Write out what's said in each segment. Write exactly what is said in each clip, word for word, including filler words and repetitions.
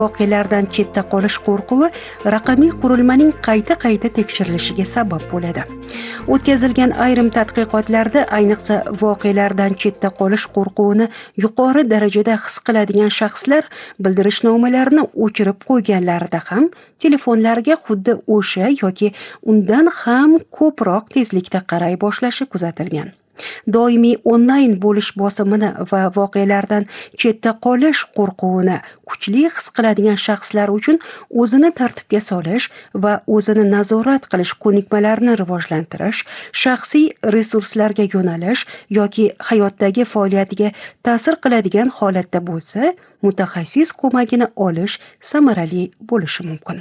voqealardan chetda qolish qo'rquvi raqamli qurilmaning qayta-qayta tekshirilishiga sabab bo'ladi. O'tkazilgan ayrim tadqiqotlarda ayniqsa voqealardan chetda qolish qo'rquvini yuqori darajada his qiladigan shaxslar bildirishnomalarini o'chirib qo'yganlarida ham telefonlariga xuddi o'sha yoki undan ham ko'proq tezlikda qaray boshlashi kuzatilgan. Doimiy onlayn bo'lish bosimini va voqealardan chetda qolish qo'rquvini kuchli his qiladigan shaxslar uchun o'zini tartibga solish va o'zini nazorat qilish ko'nikmalarini rivojlantirish, shaxsiy resurslarga yo'nalish yoki hayotdagi faoliyatiga ta'sir qiladigan holatda bo'lsa, mutaxassis ko'magini olish samarali bo'lishi mumkin.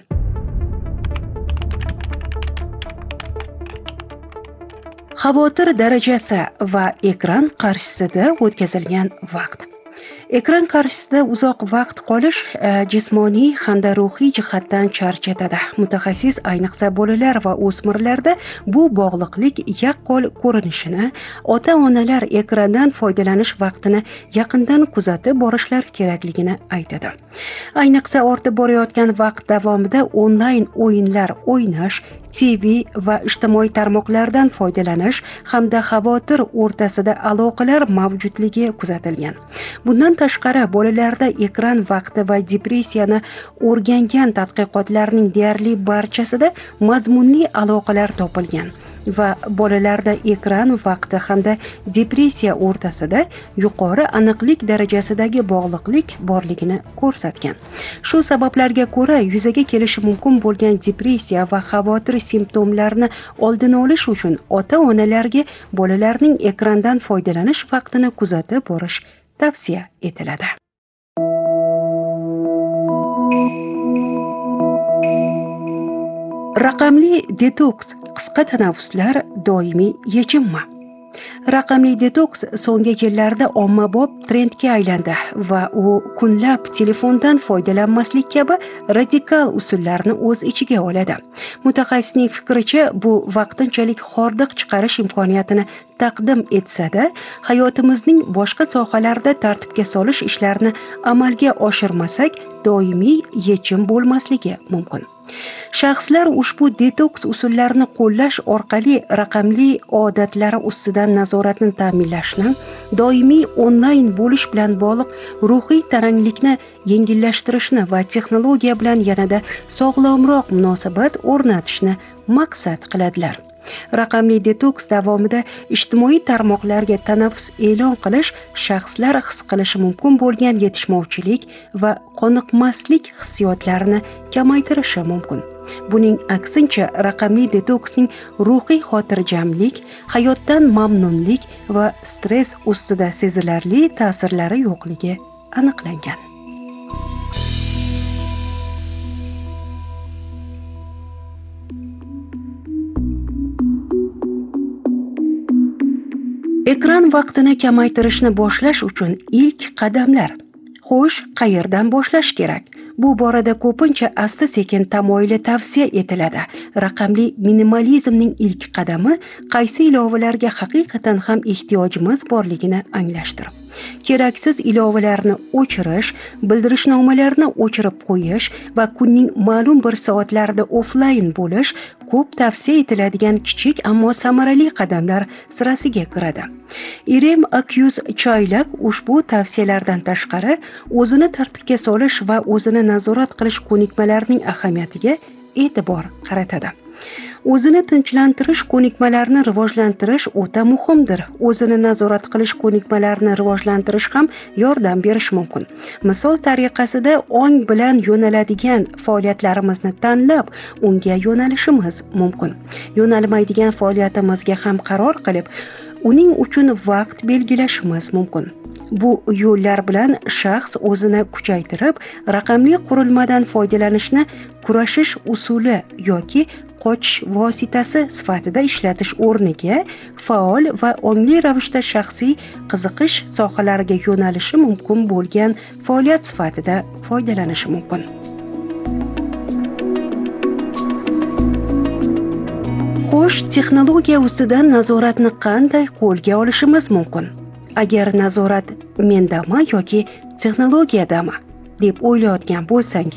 Xavotir darajasi va ekran qarshisida o'tkazilgan vaqt. Ekran qarshisida uzoq vaqt qolish jismoniy hamda ruhiy jihatdan charchatadi. Mutaxassis ayniqsa bolalar va o'smirlarda bu bog'liqlik yaqqol ko'rinishini, ota-onalar ekrandan foydalanish vaqtini yaqindan kuzatib borishlari kerakligini aytadi. Ayniqsa ortib borayotgan vaqt davomida onlayn o'yinlar o'ynash, T V va ijtimoiy tarmoqlardan foydalanish hamda xavotir o'rtasida aloqalar mavjudligi kuzatilgan. Bundan tashqari, bolalarda ekran vaqti va depressiyani o'rgangan tadqiqotlarning deyarli barchasida mazmunli aloqalar topilgan va bolalarda ekran vaqti hamda depressiya o'rtasida yuqori aniqlik darajasidagi bog'liqlik borligini ko'rsatgan. Shu sabablarga ko'ra yuzaga kelishi mumkin bo'lgan depressiya va xavotir simptomlarini oldini olish uchun ota-onalarga bolalarning ekrandan foydalanish vaqtini kuzatib borish tavsiya etiladi. Raqamli detoks qisqa tanaffuslar doimiy yechimmi? Raqamli detoks so'nggi yillarda ommabop trendga aylandi va u kunlab telefondan foydalanmaslik kabi radikal usullarni o'z ichiga oladi. Mutaxassisning fikricha, bu vaqtinchalik hordiq chiqarish imkoniyatini taqdim etsa-da, hayotimizning boshqa sohalarida tartibga solish ishlarini amalga oshirmasak, doimiy yechim bo'lmasligi mumkin. Shaxslar ushbu detoks usullarini qo'llash orqali raqamli odatlari ustidan nazoratni ta'minlashni, doimiy onlayn bo'lish bilan bog'liq ruhiy taranglikni yengillashtirishni va texnologiya bilan yanada sog'lomroq munosabat o'rnatishni maqsad qiladilar. Raqamli detoks davomida ijtimoiy tarmoqlarga tanaffus e'lon qilish shaxslar his qilishi mumkin bo'lgan yetishmovchilik va qoniqmaslik hissiyotlarini kamaytirishi mumkin. Buning aksincha, raqamli detoksning ruhiy xotirjamlik, hayotdan mamnunlik va stress ustida sezilarli ta'sirlari yo'qligi aniqlangan. Ekran vaqtini kamaytirishni boshlash uchun ilk qadamlar. Xo'sh, qayerdan boshlash kerak? Bu borada ko'pincha asta-sekin tamoyili tavsiya etiladi. Raqamli minimalizmning ilk qadami qaysi ilovalarga haqiqatan ham ehtiyojimiz borligini anglashdir. Keraksiz ilovalarni o'chirish, bildirishnomalarni o'chirib qo'yish va kunning ma'lum bir soatlarida offlayn bo'lish ko'p tavsiya etiladigan kichik ammo samarali qadamlar sirasiga kiradi. Irem Akyuz Chaylak ushbu tavsiyalardan tashqari o'zini tartibga solish va o'zini nazorat qilish ko'nikmalarining ahamiyatiga e'tibor qaratadi. O'zini tinchlantirish ko'nikmalarini rivojlantirish o'ta muhimdir. O'zini nazorat qilish ko'nikmalarini rivojlantirish ham yordam berish mumkin. Misol tariqasida ong bilan yo'naladigan faoliyatlarimizni tanlab, unga yo'nalishimiz mumkin. Yo'nalmaydigan faoliyatimizga ham qaror qilib, uning uchun vaqt belgilashimiz mumkin. Bu yo'llar bilan shaxs o'zini kuchaytirib, raqamli qurilmadan foydalanishni kurashish usuli yoki qochish vositasi sifatida ishlatish o'rniga faol va ongli ravishda shaxsiy qiziqish sohalariga yo'nalishi mumkin bo'lgan faoliyat sifatida foydalanishi mumkin. Xo'sh, texnologiya ustidan nazoratni qanday qo'lga olishimiz mumkin? Agar nazorat mendami yoki texnologiyadami deb o'ylayotgan bo'lsangiz,